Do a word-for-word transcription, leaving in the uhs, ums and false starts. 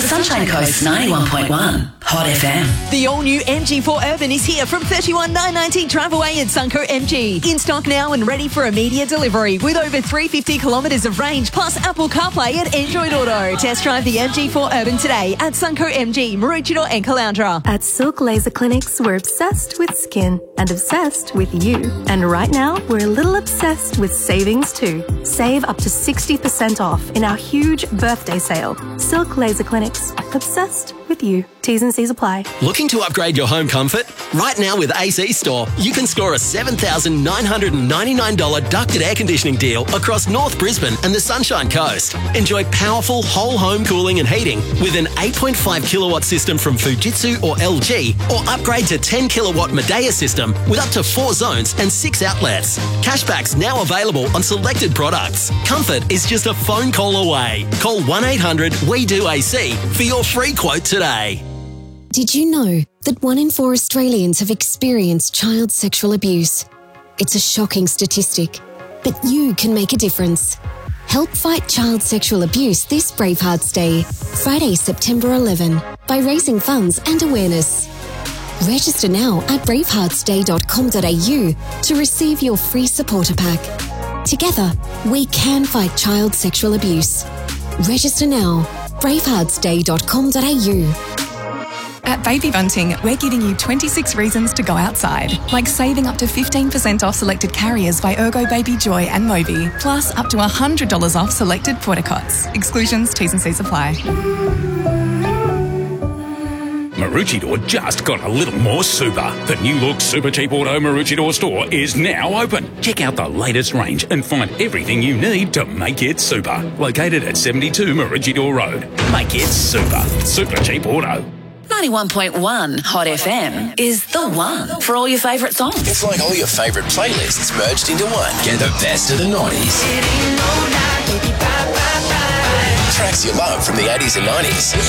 Sunshine Coast ninety-one point one Hot F M. The all-new M G four Urban is here from thirty-one nine ninety drive away at Sunco M G. In stock now and ready for immediate delivery with over three hundred fifty kilometres of range plus Apple CarPlay and Android Auto. Test drive the M G four Urban today at Sunco M G, Maroochydore and Caloundra. At Silk Laser Clinics, we're obsessed with skin and obsessed with you. And right now, we're a little obsessed with savings too. Save up to sixty percent off in our huge birthday sale. Silk Laser Clinics, obsessed with you. T's and C's apply. Looking to upgrade your home comfort? Right now with A C Store, you can score a seven thousand nine hundred ninety-nine dollars ducted air conditioning deal across North Brisbane and the Sunshine Coast. Enjoy powerful whole home cooling and heating with an eight point five kilowatt system from Fujitsu or L G, or upgrade to ten kilowatt Midea system with up to four zones and six outlets. Cashbacks now available on selected products. Comfort is just a phone call away. Call one eight hundred W E D O A C for your free quote today. Did you know that one in four Australians have experienced child sexual abuse? It's a shocking statistic, but you can make a difference. Help fight child sexual abuse this Bravehearts Day, Friday, September eleventh, by raising funds and awareness. Register now at bravehearts day dot com dot a u to receive your free supporter pack. Together, we can fight child sexual abuse. Register now, bravehearts day dot com dot a u. At Baby Bunting, we're giving you twenty-six reasons to go outside, like saving up to fifteen percent off selected carriers by Ergo Baby Joy and Moby, plus up to one hundred dollars off selected porta-cots. Exclusions, T's and C's apply. Maroochydore just got a little more super. The new look Super Cheap Auto Maroochydore store is now open. Check out the latest range and find everything you need to make it super. Located at seventy-two Maroochydore Road. Make it super. Super Cheap Auto. ninety-one point one Hot F M is the one for all your favourite songs. It's like all your favourite playlists merged into one. Get the best of the nineties. Tracks you love from the eighties and nineties.